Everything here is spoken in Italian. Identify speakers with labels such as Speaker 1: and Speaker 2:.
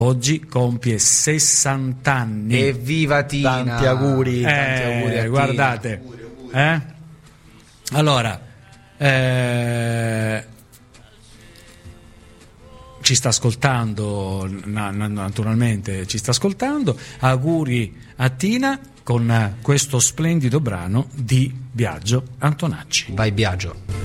Speaker 1: Oggi compie 60 anni.
Speaker 2: Evviva Tina!
Speaker 3: Tanti auguri a Tina.
Speaker 1: Guardate. Allora, ci sta ascoltando, naturalmente ci sta ascoltando. Auguri a Tina con questo splendido brano di Biagio Antonacci.
Speaker 2: Vai Biagio.